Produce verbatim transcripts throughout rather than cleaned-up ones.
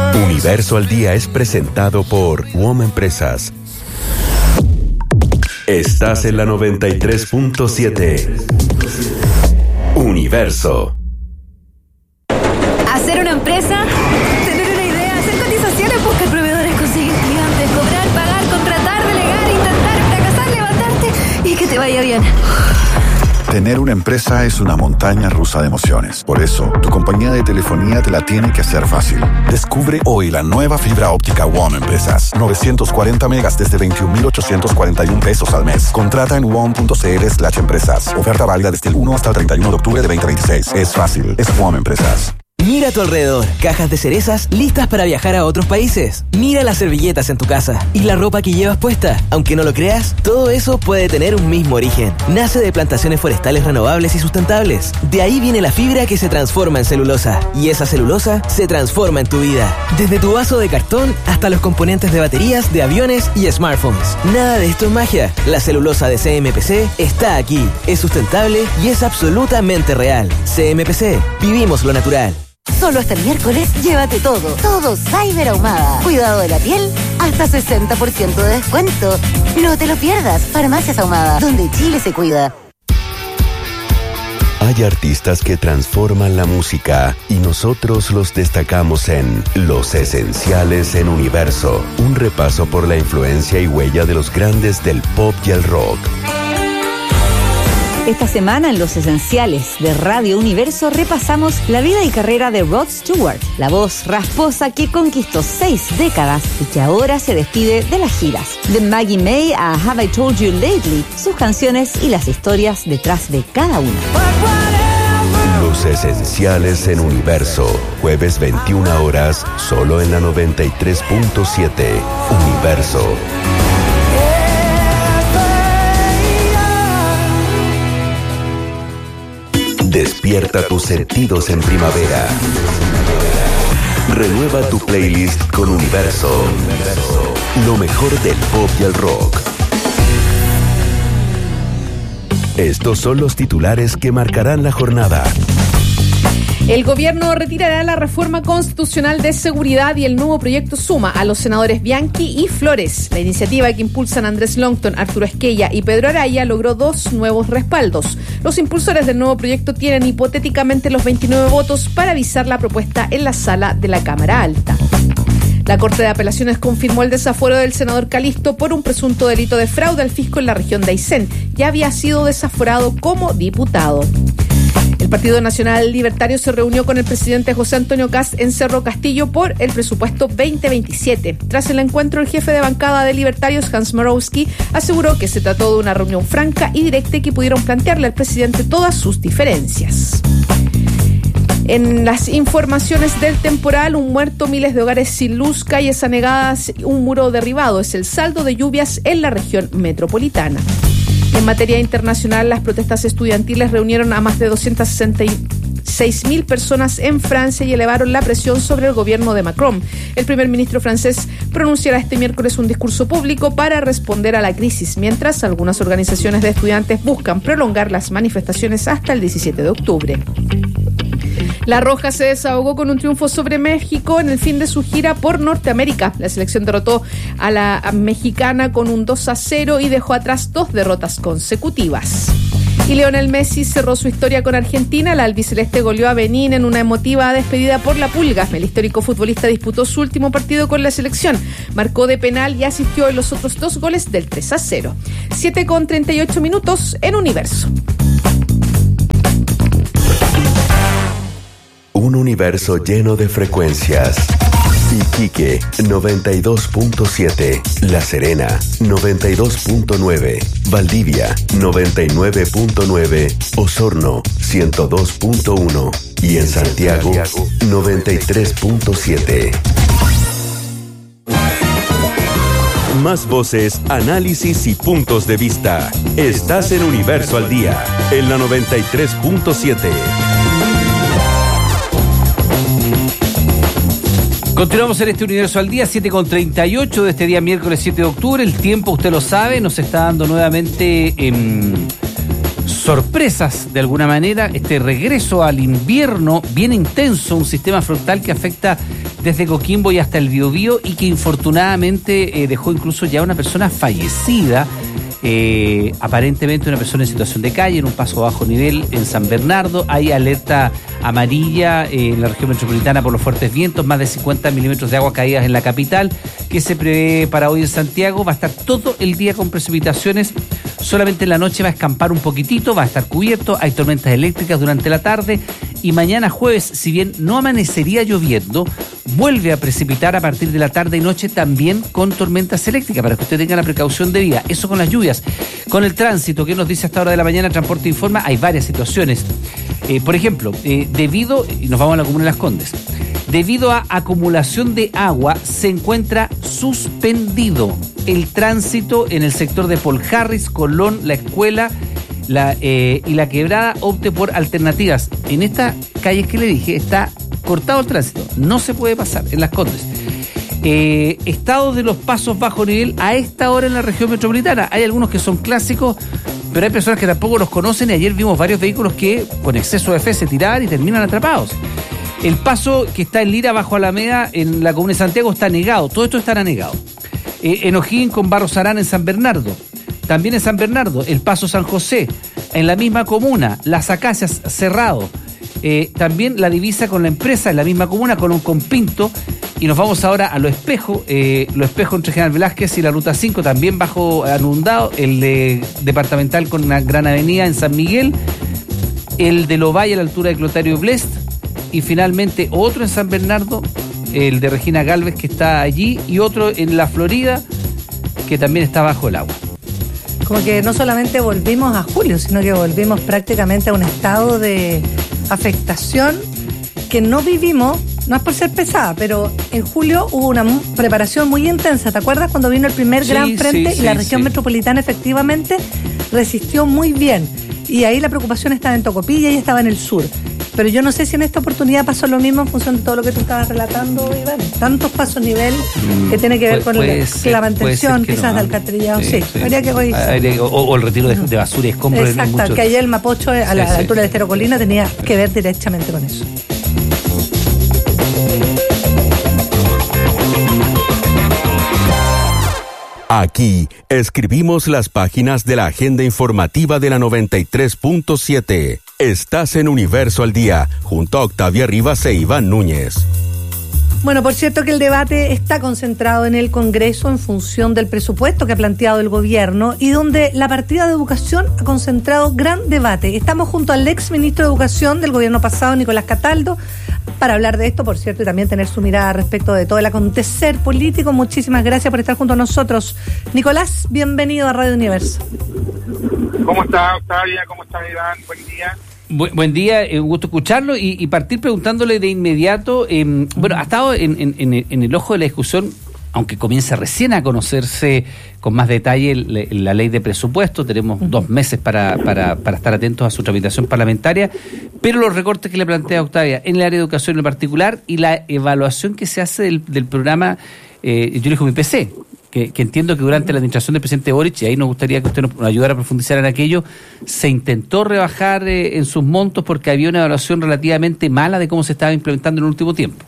Universo al Día es presentado por W O M Empresas. Estás en la noventa y tres punto siete. Universo. Hacer una empresa, tener una idea, hacer cotizaciones, buscar proveedores, conseguir clientes, cobrar, pagar, contratar, delegar, intentar, fracasar, levantarte y que te vaya bien. Tener una empresa es una montaña rusa de emociones. Por eso, tu compañía de telefonía te la tiene que hacer fácil. Descubre hoy la nueva fibra óptica W O M Empresas. novecientos cuarenta megas desde veintiún mil ochocientos cuarenta y uno pesos al mes. Contrata en wom.cl slash empresas. Oferta válida desde el uno hasta el treinta y uno de octubre de veinte veintiséis. Es fácil. Es W O M Empresas. Mira a tu alrededor, cajas de cerezas listas para viajar a otros países. Mira las servilletas en tu casa y la ropa que llevas puesta. Aunque no lo creas, todo eso puede tener un mismo origen. Nace de plantaciones forestales renovables y sustentables. De ahí viene la fibra que se transforma en celulosa. Y esa celulosa se transforma en tu vida. Desde tu vaso de cartón hasta los componentes de baterías, de aviones y smartphones. Nada de esto es magia. La celulosa de C M P C está aquí. Es sustentable y es absolutamente real. C M P C. Vivimos lo natural. Solo hasta el miércoles, llévate todo, todo Cyber Ahumada. Cuidado de la piel, hasta sesenta por ciento de descuento. No te lo pierdas, Farmacias Ahumada, donde Chile se cuida. Hay artistas que transforman la música y nosotros los destacamos en Los Esenciales en Universo. Un repaso por la influencia y huella de los grandes del pop y el rock. Esta semana en Los Esenciales de Radio Universo repasamos la vida y carrera de Rod Stewart, la voz rasposa que conquistó seis décadas y que ahora se despide de las giras. De Maggie May a Have I Told You Lately, sus canciones y las historias detrás de cada una. Los Esenciales en Universo, jueves veintiuna horas, solo en la noventa y tres punto siete. Universo. Despierta tus sentidos en primavera. Renueva tu playlist con Universo. Lo mejor del pop y el rock. Estos son los titulares que marcarán la jornada. El gobierno retirará la reforma constitucional de seguridad y el nuevo proyecto suma a los senadores Bianchi y Flores. La iniciativa que impulsan Andrés Longton, Arturo Esquella y Pedro Araya logró dos nuevos respaldos. Los impulsores del nuevo proyecto tienen hipotéticamente los veintinueve votos para avisar la propuesta en la sala de la Cámara Alta. La Corte de Apelaciones confirmó el desafuero del senador Calisto por un presunto delito de fraude al fisco en la región de Aysén. Ya había sido desaforado como diputado. El Partido Nacional Libertario se reunió con el presidente José Antonio Kast en Cerro Castillo por el presupuesto veinte veintisiete. Tras el encuentro, el jefe de bancada de Libertarios, Hans Marowski, aseguró que se trató de una reunión franca y directa y que pudieron plantearle al presidente todas sus diferencias. En las informaciones del temporal, un muerto, miles de hogares sin luz, calles anegadas, un muro derribado. Es el saldo de lluvias en la región metropolitana. En materia internacional, las protestas estudiantiles reunieron a más de doscientas sesenta y seis mil personas en Francia y elevaron la presión sobre el gobierno de Macron. El primer ministro francés pronunciará este miércoles un discurso público para responder a la crisis, mientras algunas organizaciones de estudiantes buscan prolongar las manifestaciones hasta el diecisiete de octubre. La Roja se desahogó con un triunfo sobre México en el fin de su gira por Norteamérica. La selección derrotó a la mexicana con un dos a cero y dejó atrás dos derrotas consecutivas. Y Lionel Messi cerró su historia con Argentina. La albiceleste goleó a Benín en una emotiva despedida por la Pulga. El histórico futbolista disputó su último partido con la selección. Marcó de penal y asistió en los otros dos goles del tres a cero. siete con treinta y ocho minutos en Universo. Un universo lleno de frecuencias. Iquique, noventa y dos punto siete. La Serena, noventa y dos punto nueve. Valdivia, noventa y nueve punto nueve. Osorno, ciento dos punto uno. Y en Santiago, noventa y tres punto siete. Más voces, análisis y puntos de vista. Estás en Universo al Día, en la noventa y tres punto siete. Continuamos en este Universo al Día, siete con treinta y ocho de este día miércoles siete de octubre. El tiempo, usted lo sabe, nos está dando nuevamente eh, sorpresas de alguna manera. Este regreso al invierno bien intenso, un sistema frontal que afecta desde Coquimbo y hasta el Biobío, y que infortunadamente eh, dejó incluso ya una persona fallecida, eh, aparentemente una persona en situación de calle, en un paso a bajo nivel en San Bernardo. Hay alerta amarilla eh, en la región metropolitana por los fuertes vientos, más de cincuenta milímetros de agua caídas en la capital, que se prevé para hoy en Santiago. Va a estar todo el día con precipitaciones, solamente en la noche va a escampar un poquitito, va a estar cubierto, hay tormentas eléctricas durante la tarde, y mañana jueves, si bien no amanecería lloviendo, vuelve a precipitar a partir de la tarde y noche, también con tormentas eléctricas, para que usted tenga la precaución debida. Eso con las lluvias. Con el tránsito, que nos dice hasta hora de la mañana Transporte Informa, hay varias situaciones. Eh, por ejemplo, eh, debido, y nos vamos a la comuna de Las Condes, debido a acumulación de agua, se encuentra suspendido el tránsito en el sector de Paul Harris, Colón, La Escuela la, eh, y La Quebrada. Opte por alternativas. En estas calles que le dije está cortado el tránsito, no se puede pasar en Las Condes. Eh, estado de los pasos bajo nivel a esta hora en la región metropolitana. Hay algunos que son clásicos, pero hay personas que tampoco los conocen, y ayer vimos varios vehículos que con exceso de fe se tiraban y terminan atrapados. El paso que está en Lira bajo Alameda en la comuna de Santiago está negado, todo esto está anegado. Eh, en O'Higgins con Barros Arana en San Bernardo, también en San Bernardo, el paso San José, en la misma comuna, Las Acacias cerrado, eh, también la divisa con la empresa en la misma comuna, con un compinto. Y nos vamos ahora a Lo Espejo, eh, Lo Espejo entre General Velázquez y la Ruta cinco, también bajo inundado, el de departamental con una gran avenida en San Miguel, el de Lovalle a la altura de Clotario Blest, y finalmente otro en San Bernardo, el de Regina Galvez, que está allí, y otro en La Florida, que también está bajo el agua. Como que no solamente volvimos a julio, sino que volvimos prácticamente a un estado de afectación que no vivimos. No es por ser pesada, pero en julio hubo una preparación muy intensa. ¿Te acuerdas cuando vino el primer sí, gran frente sí, y la sí, región sí. metropolitana efectivamente resistió muy bien? Y ahí la preocupación estaba en Tocopilla y estaba en el sur. Pero yo no sé si en esta oportunidad pasó lo mismo en función de todo lo que tú estabas relatando, Iván. Tantos pasos nivel que tiene que ver con la, ser, la mantención, quizás no, de alcantarillado. Sí, sí, sí. Habría que revisar. O, o el retiro de, de basura y escombros. Exacto, muchos... que ayer el Mapocho a la, sí, a la altura sí. del Estero Colina tenía que ver directamente con eso. Aquí escribimos las páginas de la agenda informativa de la noventa y tres punto siete. Estás en Universo al Día, junto a Octavia Rivas e Iván Núñez. Bueno, por cierto que el debate está concentrado en el Congreso en función del presupuesto que ha planteado el gobierno y donde la partida de educación ha concentrado gran debate. Estamos junto al ex ministro de Educación del gobierno pasado, Nicolás Cataldo, para hablar de esto, por cierto, y también tener su mirada respecto de todo el acontecer político. Muchísimas gracias por estar junto a nosotros. Nicolás, bienvenido a Radio Universo. ¿Cómo está, Octavia? ¿Cómo está, Iván? Buen día. Bu- buen día, eh, un gusto escucharlo y, y partir preguntándole de inmediato, eh, bueno, ha estado en, en, en, en el ojo de la discusión, aunque comienza recién a conocerse con más detalle la, la ley de presupuesto. Tenemos uh-huh. dos meses para, para, para estar atentos a su tramitación parlamentaria, pero los recortes que le plantea Octavia en el área de educación en particular y la evaluación que se hace del, del programa eh, Yo elijo mi P C, que, que entiendo que durante la administración del presidente Boric, y ahí nos gustaría que usted nos ayudara a profundizar en aquello, se intentó rebajar eh, en sus montos porque había una evaluación relativamente mala de cómo se estaba implementando en el último tiempo.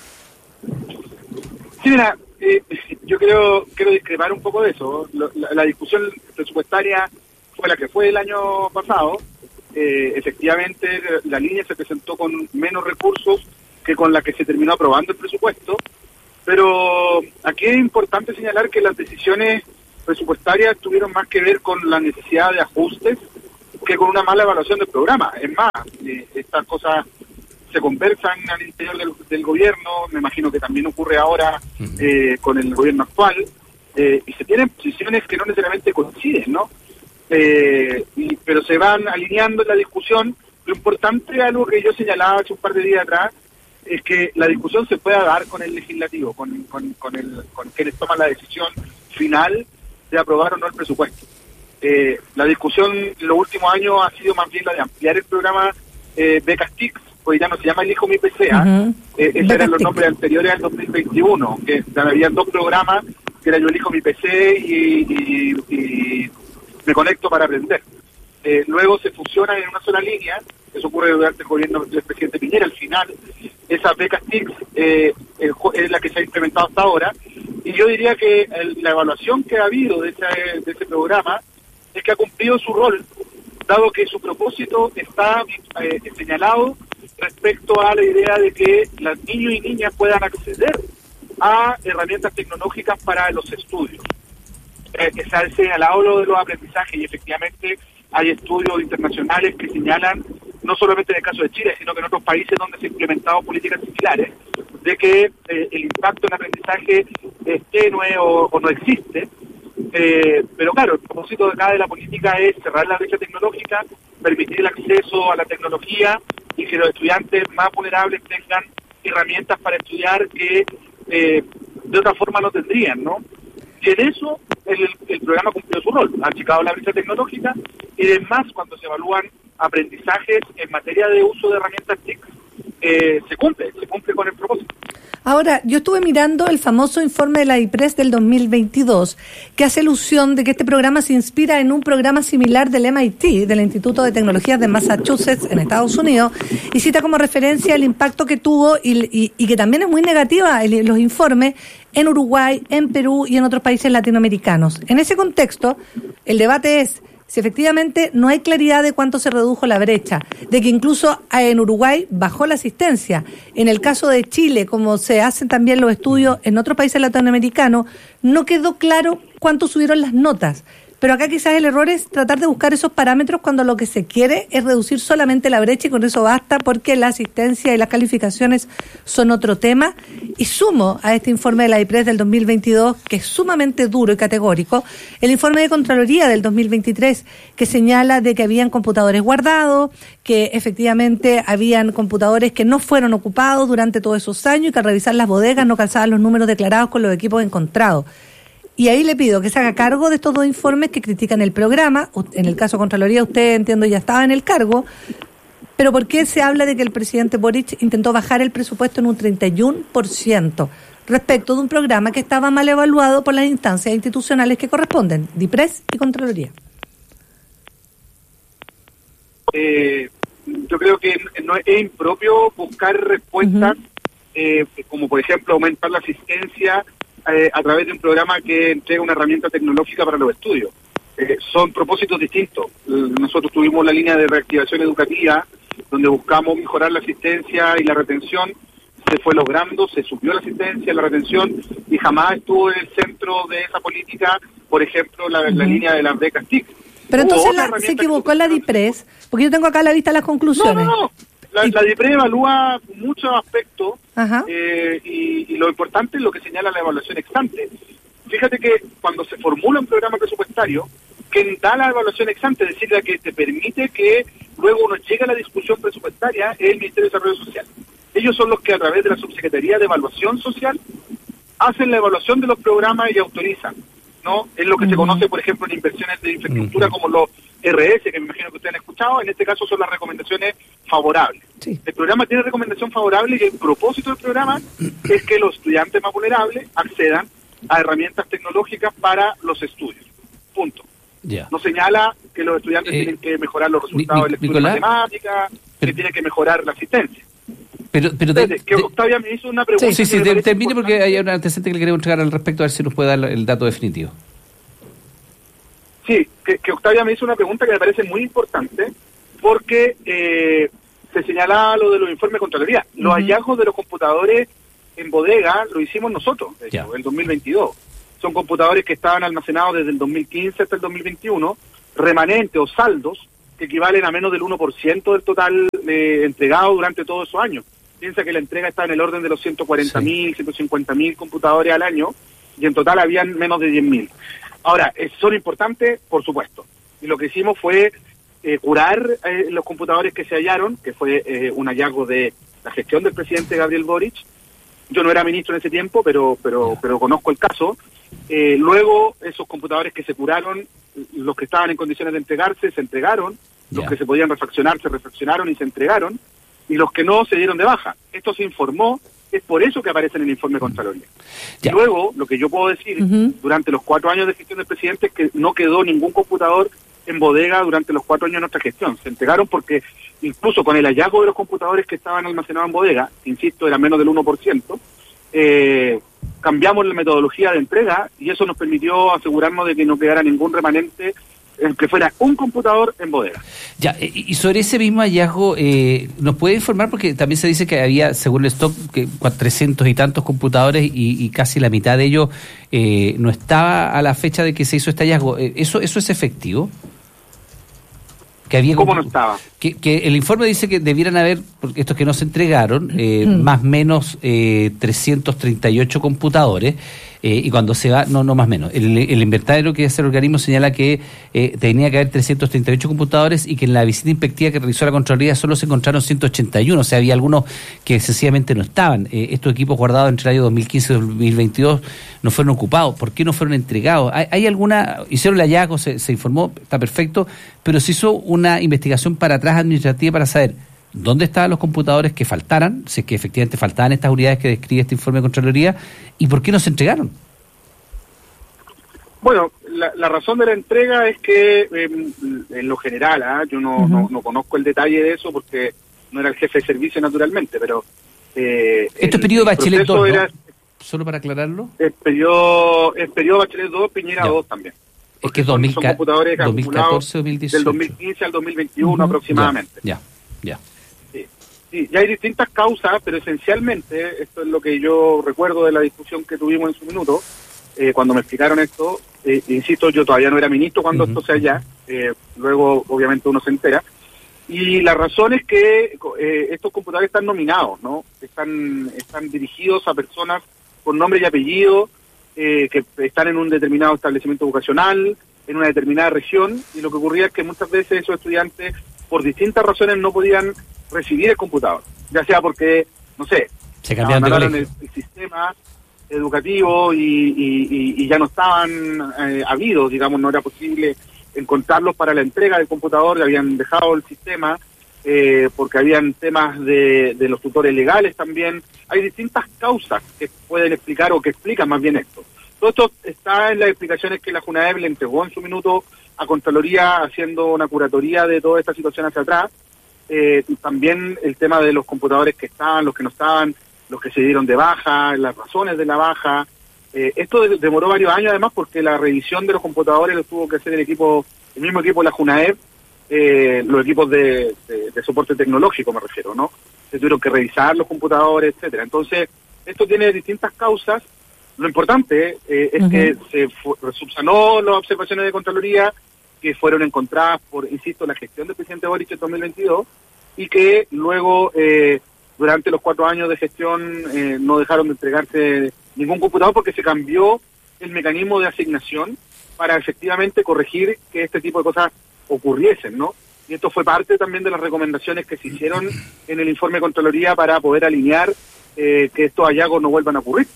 Sí, mira, eh, yo creo quiero discrepar un poco de eso. La, la discusión presupuestaria fue la que fue el año pasado. Eh, efectivamente, la línea se presentó con menos recursos que con la que se terminó aprobando el presupuesto. Pero aquí es importante señalar que las decisiones presupuestarias tuvieron más que ver con la necesidad de ajustes que con una mala evaluación del programa. Es más, eh, estas cosas se conversan al interior del, del gobierno, me imagino que también ocurre ahora eh, con el gobierno actual, eh, y se tienen posiciones que no necesariamente coinciden, ¿no? Eh, y, pero se van alineando en la discusión. Lo importante, algo que yo señalaba hace un par de días atrás, es que la discusión se pueda dar con el legislativo, con, con, con, el, con quienes toman la decisión final de aprobar o no el presupuesto. Eh, la discusión en los últimos años ha sido más bien la de ampliar el programa eh, Becas T I C, porque ya no se llama Elijo mi P C, uh-huh. eh, esos eran los nombres anteriores al dos mil veintiuno, que había dos programas, que era Yo elijo mi P C y, y, y Me conecto para aprender. Eh, luego se fusionan en una sola línea, eso ocurre durante el gobierno del presidente Piñera. Al final, esa beca T I C eh, es la que se ha implementado hasta ahora, y yo diría que el, la evaluación que ha habido de ese, de ese programa es que ha cumplido su rol, dado que su propósito está eh, señalado respecto a la idea de que los niños y niñas puedan acceder a herramientas tecnológicas para los estudios. Eh, se ha señalado lo de los aprendizajes, y efectivamente hay estudios internacionales que señalan, no solamente en el caso de Chile, sino que en otros países donde se han implementado políticas similares, de que eh, el impacto en aprendizaje es tenue o, o no existe. Eh, pero claro, el propósito de acá de la política es cerrar la brecha tecnológica, permitir el acceso a la tecnología y que los estudiantes más vulnerables tengan herramientas para estudiar que eh, de otra forma no tendrían, ¿no? Y en eso el, el programa cumplió su rol, ha achicado la brecha tecnológica, y además cuando se evalúan aprendizajes en materia de uso de herramientas T I C, eh, se cumple, se cumple con el propósito. Ahora, yo estuve mirando el famoso informe de la IPRES del dos mil veintidós, que hace alusión de que este programa se inspira en un programa similar del M I T, del Instituto de Tecnologías de Massachusetts, en Estados Unidos, y cita como referencia el impacto que tuvo y, y, y que también es muy negativa el, los informes en Uruguay, en Perú y en otros países latinoamericanos. En ese contexto, el debate es si efectivamente no hay claridad de cuánto se redujo la brecha, de que incluso en Uruguay bajó la asistencia. En el caso de Chile, como se hacen también los estudios en otros países latinoamericanos, no quedó claro cuánto subieron las notas. Pero acá quizás el error es tratar de buscar esos parámetros cuando lo que se quiere es reducir solamente la brecha, y con eso basta, porque la asistencia y las calificaciones son otro tema. Y sumo a este informe de la IPRES del dos mil veintidós, que es sumamente duro y categórico, el informe de Contraloría del dos mil veintitrés, que señala de que habían computadores guardados, que efectivamente habían computadores que no fueron ocupados durante todos esos años y que al revisar las bodegas no calzaban los números declarados con los equipos encontrados. Y ahí le pido que se haga cargo de estos dos informes que critican el programa. En el caso de Contraloría, usted, entiendo, ya estaba en el cargo. Pero ¿por qué se habla de que el presidente Boric intentó bajar el presupuesto en un treinta y uno por ciento respecto de un programa que estaba mal evaluado por las instancias institucionales que corresponden, DIPRES y Contraloría? Eh, yo creo que no es impropio buscar respuestas, uh-huh. eh, como por ejemplo aumentar la asistencia Eh, a través de un programa que entrega una herramienta tecnológica para los estudios. Eh, son propósitos distintos. Eh, nosotros tuvimos la línea de reactivación educativa, donde buscamos mejorar la asistencia y la retención. Se fue logrando, se subió la asistencia, la retención, y jamás estuvo en el centro de esa política, por ejemplo, la, la línea de las becas T I C. Pero entonces la, se equivocó en la DIPRES, porque yo tengo acá a la vista las conclusiones. No, no, no. La, la DIPRES evalúa muchos aspectos, eh, y, y lo importante es lo que señala la evaluación ex ante. Fíjate que cuando se formula un programa presupuestario, quien da la evaluación ex ante, es decir, la que te permite que luego uno llegue a la discusión presupuestaria, es el Ministerio de Desarrollo Social. Ellos son los que a través de la Subsecretaría de Evaluación Social hacen la evaluación de los programas y autorizan, ¿no? Es lo que uh-huh. se conoce, por ejemplo, en inversiones de infraestructura uh-huh. como los R S, que me imagino que ustedes han escuchado. En este caso son las recomendaciones favorables. Sí. El programa tiene recomendación favorable, y el propósito del programa es que los estudiantes más vulnerables accedan a herramientas tecnológicas para los estudios. Punto. Yeah. No señala que los estudiantes eh, tienen que mejorar los resultados de lectura de matemáticas, que tienen que mejorar la asistencia. Pero, pero de, de, que Octavia me hizo una pregunta. Sí, sí, sí, termine porque hay un antecedente que le queremos entregar al respecto, a ver si nos puede dar el dato definitivo. Sí, que, que Octavia me hizo una pregunta que me parece muy importante, porque eh, se señalaba lo de los informes de Contraloría. Los uh-huh. hallazgos de los computadores en bodega lo hicimos nosotros, de hecho, el dos mil veintidós. Son computadores que estaban almacenados desde el dos mil quince hasta el dos mil veintiuno, remanentes o saldos que equivalen a menos del uno por ciento del total eh, entregado durante todos esos años. Piensa que la entrega está en el orden de los ciento cuarenta mil, sí. ciento cincuenta mil computadores al año, y en total habían menos de diez mil. Ahora, ¿son importantes? Por supuesto. Y lo que hicimos fue eh, curar eh, los computadores que se hallaron, que fue eh, un hallazgo de la gestión del presidente Gabriel Boric. Yo no era ministro en ese tiempo, pero pero pero conozco el caso. Eh, luego, esos computadores que se curaron, los que estaban en condiciones de entregarse, se entregaron. Los yeah. que se podían refaccionar, se refaccionaron y se entregaron. Y los que no, se dieron de baja. Esto se informó. Es por eso que aparece en el informe de Contraloría. Yeah. Luego, lo que yo puedo decir, uh-huh. durante los cuatro años de gestión del presidente, es que no quedó ningún computador en bodega durante los cuatro años de nuestra gestión. Se entregaron porque incluso con el hallazgo de los computadores que estaban almacenados en bodega, insisto, era menos del uno por ciento, eh, cambiamos la metodología de entrega y eso nos permitió asegurarnos de que no quedara ningún remanente, en que fuera un computador en bodega. Ya, y sobre ese mismo hallazgo, eh, ¿nos puede informar? Porque también se dice que había, según el stock, que trescientos y tantos computadores y, y casi la mitad de ellos eh, no estaba a la fecha de que se hizo este hallazgo. ¿Eso, eso es efectivo? Que había ¿Cómo no estaba? Que, que el informe dice que debieran haber, porque estos que no se entregaron, eh, mm. más o menos eh, trescientos treinta y ocho computadores, eh, y cuando se va, no, no más o menos. El, el inventario que hace el organismo señala que eh, tenía que haber trescientos treinta y ocho computadores y que en la visita inspectiva que realizó la Contraloría solo se encontraron ciento ochenta y uno, o sea, había algunos que sencillamente no estaban. Eh, estos equipos guardados entre el año dos mil quince y dos mil veintidós no fueron ocupados. ¿Por qué no fueron entregados? ¿Hay, hay alguna, hicieron el hallazgo, se, se informó, está perfecto, pero se hizo una investigación para atrás administrativa para saber dónde estaban los computadores que faltaran, si es que efectivamente faltaban estas unidades que describe este informe de Contraloría, y por qué no se entregaron? Bueno, la, la razón de la entrega es que eh, en lo general, ¿eh? yo no, uh-huh. no, no conozco el detalle de eso porque no era el jefe de servicio naturalmente, pero... Eh, Esto es periodo Bachelet dos, ¿no? Era, solo para aclararlo. Es periodo, es periodo Bachelet dos, Piñera ya. dos también. Es que es dos mil catorce, dos mil dieciocho. Del dos mil quince al dos mil veintiuno uh-huh. aproximadamente. Ya, ya. Sí, sí, ya hay distintas causas, pero esencialmente, esto es lo que yo recuerdo de la discusión que tuvimos en su minuto, eh, cuando me explicaron esto, eh, insisto, yo todavía no era ministro cuando uh-huh. esto se halla, eh, luego obviamente uno se entera, y la razón es que eh, estos computadores están nominados, ¿no? Están, están dirigidos a personas con nombre y apellido, Eh, que están en un determinado establecimiento educacional, en una determinada región, y lo que ocurría es que muchas veces esos estudiantes, por distintas razones, no podían recibir el computador, ya sea porque, no sé, se cambiaron el, el sistema educativo y, y, y, y ya no estaban eh, habidos, digamos, no era posible encontrarlos para la entrega del computador, habían dejado el sistema, eh, porque habían temas de, de los tutores legales también. Hay distintas causas que pueden explicar o que explican más bien esto. Todo esto está en las explicaciones que la JUNAEP le entregó en su minuto a Contraloría, haciendo una curatoría de toda esta situación hacia atrás. Eh, también el tema de los computadores que estaban, los que no estaban, los que se dieron de baja, las razones de la baja. Eh, esto de, demoró varios años además porque la revisión de los computadores lo tuvo que hacer el equipo, el mismo equipo de la JUNAEP, eh, los equipos de, de, de soporte tecnológico me refiero, ¿no? Se tuvieron que revisar los computadores, etcétera. Entonces, esto tiene distintas causas. Lo importante eh, es uh-huh. que se fu- subsanó las observaciones de Contraloría que fueron encontradas por, insisto, la gestión del presidente Boric en dos mil veintidós y que luego, eh, durante los cuatro años de gestión, eh, no dejaron de entregarse ningún computador porque se cambió el mecanismo de asignación para efectivamente corregir que este tipo de cosas ocurriesen, ¿no? Y esto fue parte también de las recomendaciones que se hicieron en el informe de Contraloría para poder alinear eh, que estos hallazgos no vuelvan a ocurrir.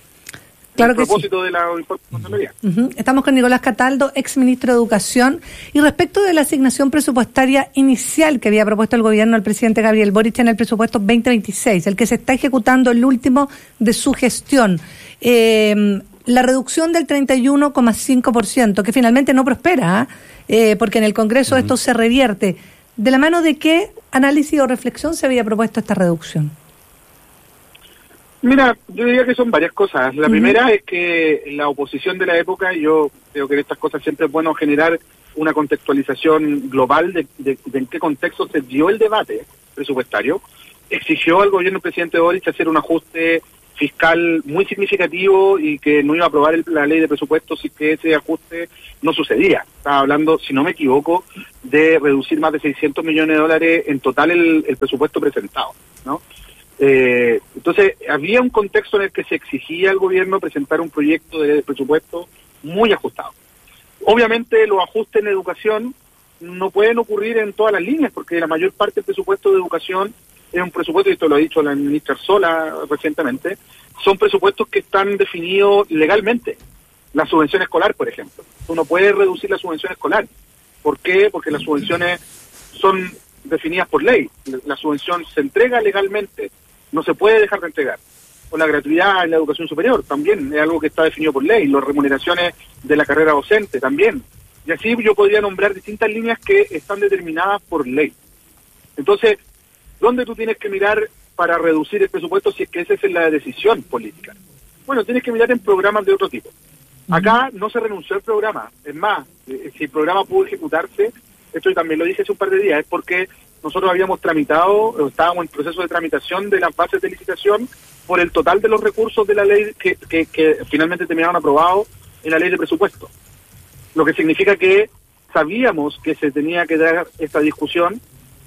Claro a que propósito sí. de la informe de Contraloría. Uh-huh. Estamos con Nicolás Cataldo, ex ministro de Educación. Y respecto de la asignación presupuestaria inicial que había propuesto el gobierno al presidente Gabriel Boric en el presupuesto veinte veintiséis, el que se está ejecutando, el último de su gestión, eh, la reducción del treinta y uno coma cinco por ciento, que finalmente no prospera, ¿eh? Eh, porque en el Congreso uh-huh. esto se revierte. ¿De la mano de qué análisis o reflexión se había propuesto esta reducción? Mira, yo diría que son varias cosas. La uh-huh. primera es que la oposición de la época, y yo creo que en estas cosas siempre es bueno generar una contextualización global de, de, de en qué contexto se dio el debate presupuestario, exigió al gobierno del presidente Boric hacer un ajuste fiscal muy significativo y que no iba a aprobar el, la ley de presupuestos si que ese ajuste no sucedía. Estaba hablando, si no me equivoco, de reducir más de seiscientos millones de dólares en total el, el presupuesto presentado, ¿no? Eh, entonces, había un contexto en el que se exigía al gobierno presentar un proyecto de presupuesto muy ajustado. Obviamente, los ajustes en educación no pueden ocurrir en todas las líneas, porque la mayor parte del presupuesto de educación es un presupuesto, y esto lo ha dicho la ministra Sola recientemente, son presupuestos que están definidos legalmente. La subvención escolar, por ejemplo. Uno puede reducir la subvención escolar. ¿Por qué? Porque las subvenciones son definidas por ley. La subvención se entrega legalmente, no se puede dejar de entregar. O la gratuidad en la educación superior, también es algo que está definido por ley. Las remuneraciones de la carrera docente, también. Y así yo podría nombrar distintas líneas que están determinadas por ley. Entonces, ¿dónde tú tienes que mirar para reducir el presupuesto si es que esa es la decisión política? Bueno, tienes que mirar en programas de otro tipo. Acá no se renunció al programa. Es más, eh, si el programa pudo ejecutarse, esto también lo dije hace un par de días, es porque nosotros habíamos tramitado, o estábamos en proceso de tramitación de las bases de licitación por el total de los recursos de la ley que, que, que finalmente terminaron aprobados en la ley de presupuesto. Lo que significa que sabíamos que se tenía que dar esta discusión.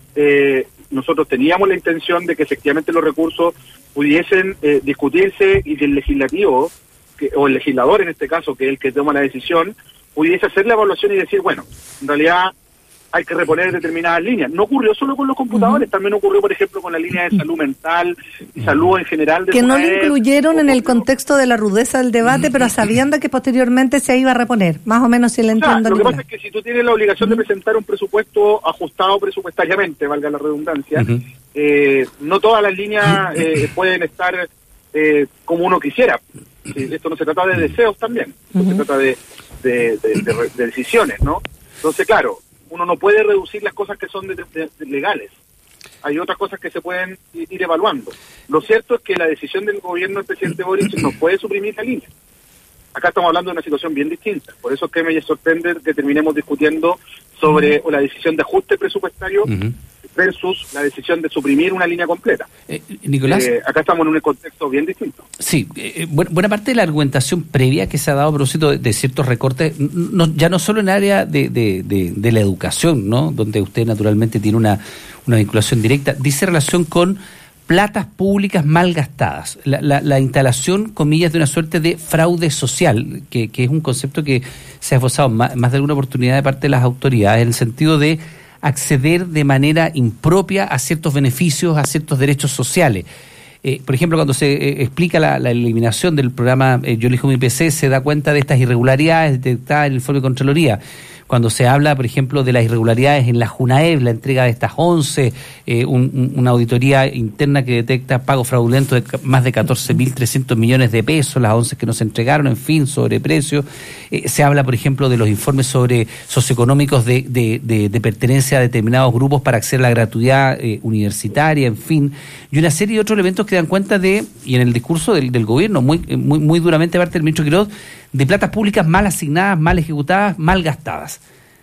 Eh, nosotros teníamos la intención de que efectivamente los recursos pudiesen eh, discutirse y que el legislativo, que, o el legislador en este caso, que es el que toma la decisión, pudiese hacer la evaluación y decir, bueno, en realidad hay que reponer determinadas líneas. No ocurrió solo con los computadores, uh-huh. también ocurrió, por ejemplo, con la línea de salud mental y salud en general. De que no lo F U N A E D, incluyeron en el ocurrió. contexto de la rudeza del debate, pero sabiendo que posteriormente se iba a reponer. Más o menos si le O sea, entiendo. lo que Nicolás. pasa es que si tú tienes la obligación uh-huh. de presentar un presupuesto ajustado presupuestariamente, valga la redundancia, uh-huh. eh, no todas las líneas eh, pueden estar eh, como uno quisiera. Sí, esto no se trata de deseos también, esto uh-huh. se trata de, de, de, de, de decisiones, ¿no? Entonces, claro, uno no puede reducir las cosas que son de, de, de legales. Hay otras cosas que se pueden ir evaluando. Lo cierto es que la decisión del gobierno del presidente Boric no puede suprimir la línea. Acá estamos hablando de una situación bien distinta. Por eso es que me sorprende que terminemos discutiendo sobre uh-huh. la decisión de ajuste presupuestario uh-huh. versus la decisión de suprimir una línea completa. Eh, Nicolás. Eh, acá estamos en un contexto bien distinto. Sí, eh, buena, buena parte de la argumentación previa que se ha dado a propósito de, de ciertos recortes, no, ya no solo en el área de, de, de, de la educación, ¿no? Donde usted naturalmente tiene una, una vinculación directa, dice relación con platas públicas mal gastadas, la, la, la instalación, comillas, de una suerte de fraude social, que, que es un concepto que se ha esbozado más, más de alguna oportunidad de parte de las autoridades, en el sentido de acceder de manera impropia a ciertos beneficios, a ciertos derechos sociales. Eh, por ejemplo, cuando se eh, explica la, la eliminación del programa eh, Yo elijo mi P C, se da cuenta de estas irregularidades detectadas en el informe de Contraloría. Cuando se habla, por ejemplo, de las irregularidades en la JUNAEB, la entrega de estas once, eh, un, un, una auditoría interna que detecta pagos fraudulentos de más de catorce mil trescientos millones de pesos, las once que no se entregaron, en fin, sobreprecio. Eh, se habla, por ejemplo, de los informes sobre socioeconómicos de, de, de, de pertenencia a determinados grupos para acceder a la gratuidad eh, universitaria, en fin, y una serie de otros elementos que dan cuenta de, y en el discurso del, del gobierno, muy, muy, muy duramente parte del ministro Quiroz, de platas públicas mal asignadas, mal ejecutadas, mal gastadas.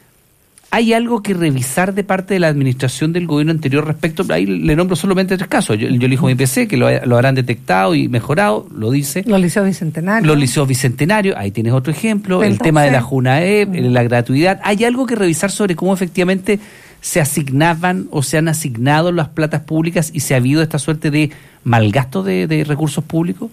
¿Hay algo que revisar de parte de la administración del gobierno anterior respecto? Ahí le nombro solamente tres casos. Yo, yo elijo mi P C, que lo, lo habrán detectado y mejorado, lo dice. Los liceos bicentenarios. Los liceos bicentenarios, ahí tienes otro ejemplo. Entonces, el tema de la JUNAEB, mm. la gratuidad. ¿Hay algo que revisar sobre cómo efectivamente se asignaban o se han asignado las platas públicas y se ha habido esta suerte de malgasto de, de recursos públicos?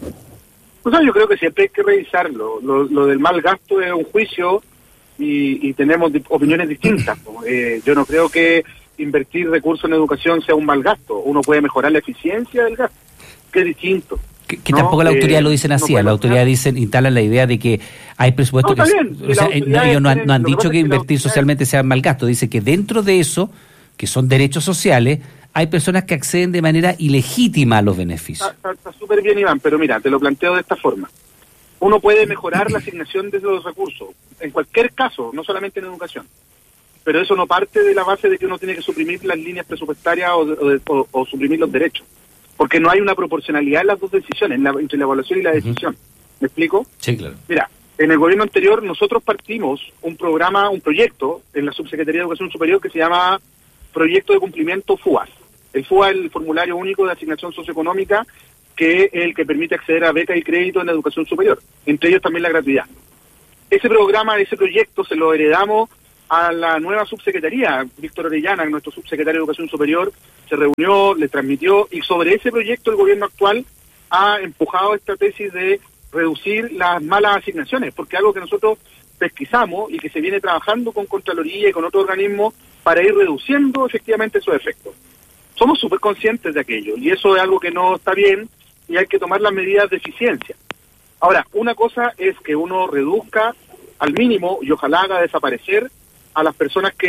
O sea, yo creo que siempre hay que revisarlo. Lo, lo del mal gasto es un juicio y, y tenemos di- opiniones distintas. ¿no? Eh, yo no creo que invertir recursos en educación sea un mal gasto. Uno puede mejorar la eficiencia del gasto, que es distinto. Que, que ¿no? tampoco la autoridad eh, lo dicen así. no la autoridad dicen, instalan la idea de que hay presupuesto no, que... Bien, o sea, si no, ellos no han, no han lo que dicho que, que invertir socialmente sea mal gasto. Dice que dentro de eso, que son derechos sociales, hay personas que acceden de manera ilegítima a los beneficios. Está súper bien, Iván, pero mira, te lo planteo de esta forma. Uno puede mejorar la asignación de los recursos, en cualquier caso, no solamente en educación. Pero eso no parte de la base de que uno tiene que suprimir las líneas presupuestarias o, o, o, o suprimir los derechos. Porque no hay una proporcionalidad en las dos decisiones, la, entre la evaluación y la decisión. ¿Me explico? Sí, claro. Mira, en el gobierno anterior nosotros partimos un programa, un proyecto en la Subsecretaría de Educación Superior que se llama Proyecto de Cumplimiento F U A S. El F U A es el formulario único de asignación socioeconómica, que es el que permite acceder a becas y crédito en la educación superior, entre ellos también la gratuidad. Ese programa, ese proyecto se lo heredamos a la nueva subsecretaría. Víctor Orellana, nuestro subsecretario de Educación Superior, se reunió, le transmitió, y sobre ese proyecto el gobierno actual ha empujado esta tesis de reducir las malas asignaciones, porque es algo que nosotros pesquisamos y que se viene trabajando con Contraloría y con otros organismos para ir reduciendo efectivamente esos efectos. Somos súper conscientes de aquello, y eso es algo que no está bien, y hay que tomar las medidas de eficiencia. Ahora, una cosa es que uno reduzca al mínimo, y ojalá haga desaparecer a las personas que